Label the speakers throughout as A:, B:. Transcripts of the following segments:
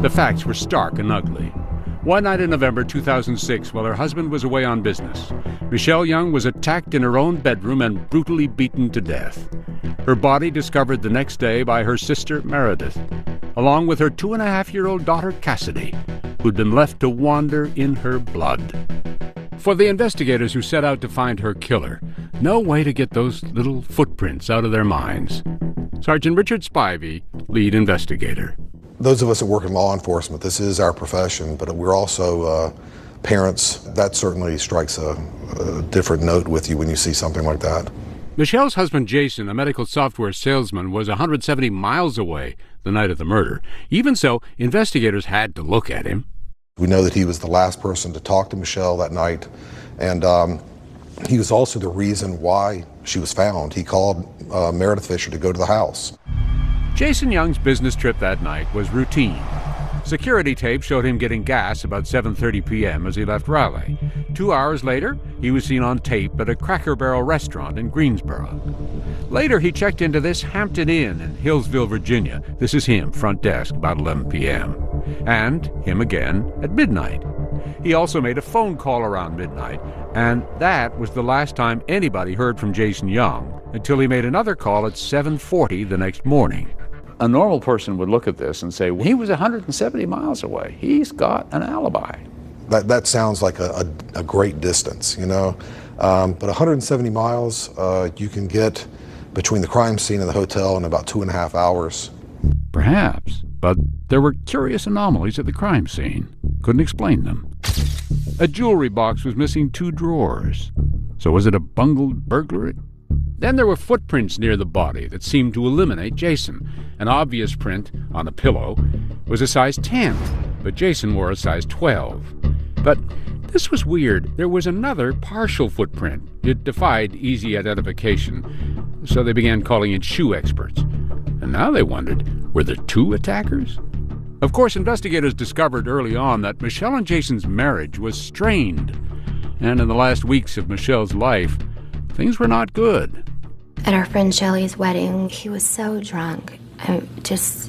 A: The facts were stark and ugly. One night in November 2006, while her husband was away on business, Michelle Young was attacked in her own bedroom and brutally beaten to death. Her body discovered the next day by her sister Meredith, along with her 2.5-year-old daughter Cassidy, who'd been left to wander in her blood. For the investigators who set out to find her killer, no way to get those little footprints out of their minds. Sergeant Richard Spivey, lead investigator.
B: Those of us that work in law enforcement, this is our profession, but we're also parents. That certainly strikes a different note with you when you see something like that.
A: Michelle's husband Jason, a medical software salesman, was 170 miles away the night of the murder. Even so, investigators had to look at him.
B: We know that he was the last person to talk to Michelle that night, and he was also the reason why she was found. He called Meredith Fisher to go to the house.
A: Jason Young's business trip that night was routine. Security tape showed him getting gas about 7:30 p.m. as he left Raleigh. 2 hours later, he was seen on tape at a Cracker Barrel restaurant in Greensboro. Later, he checked into this Hampton Inn in Hillsville, Virginia. This is him, front desk, about 11 p.m. And him again at midnight. He also made a phone call around midnight, and that was the last time anybody heard from Jason Young until he made another call at 7:40 the next morning. A normal person would look at this and say, he was 170 miles away. He's got an alibi.
B: That sounds like a great distance, you know. But 170 miles, you can get between the crime scene and the hotel in about 2.5 hours.
A: Perhaps, but there were curious anomalies at the crime scene. Couldn't explain them. A jewelry box was missing 2 drawers. So was it a bungled burglary? Then there were footprints near the body that seemed to eliminate Jason. An obvious print on a pillow was a size 10, but Jason wore a size 12. But this was weird. There was another partial footprint. It defied easy identification, so they began calling in shoe experts. And now they wondered, were there 2 attackers? Of course, investigators discovered early on that Michelle and Jason's marriage was strained. And in the last weeks of Michelle's life, things were not good.
C: At our friend Shelley's wedding, he was so drunk, just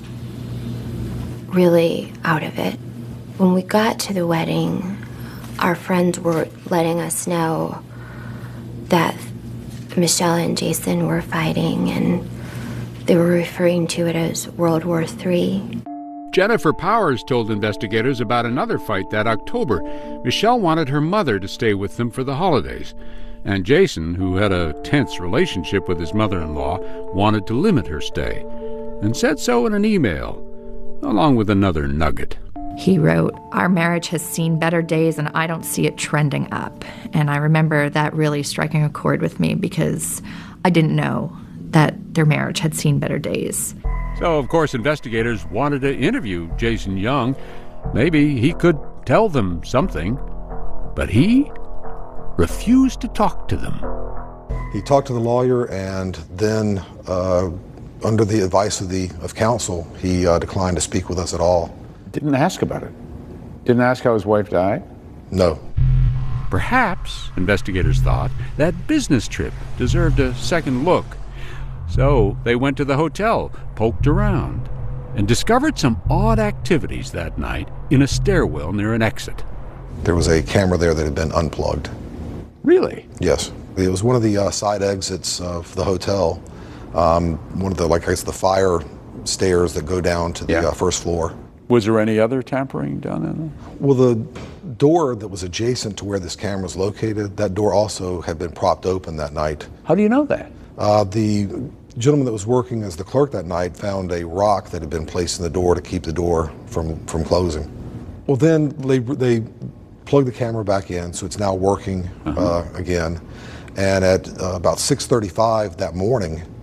C: really out of it. When we got to the wedding, our friends were letting us know that Michelle and Jason were fighting, and they were referring to it as World War III.
A: Jennifer Powers told investigators about another fight that October. Michelle wanted her mother to stay with them for the holidays. And Jason, who had a tense relationship with his mother-in-law, wanted to limit her stay, and said so in an email, along with another nugget.
D: He wrote, "Our marriage has seen better days and I don't see it trending up." And I remember that really striking a chord with me because I didn't know that their marriage had seen better days.
A: So, of course, investigators wanted to interview Jason Young. Maybe he could tell them something, but he refused to talk to them.
B: He talked to the lawyer, and then, under the advice of counsel, he declined to speak with us at all.
A: Didn't ask about it. Didn't ask how his wife died?
B: No.
A: Perhaps, investigators thought, that business trip deserved a second look. So they went to the hotel, poked around, and discovered some odd activities that night in a stairwell near an exit.
B: There was a camera there that had been unplugged.
A: Really?
B: Yes. It was one of the side exits of the hotel. One of the, the fire stairs that go down to the first floor.
A: Was there any other tampering done in there?
B: Well, the door that was adjacent to where this camera was located, that door also had been propped open that night.
A: How do you know that?
B: The gentleman that was working as the clerk that night found a rock that had been placed in the door to keep the door from closing. Well, then they plugged the camera back in, so it's now working again. And at about 6:35 that morning,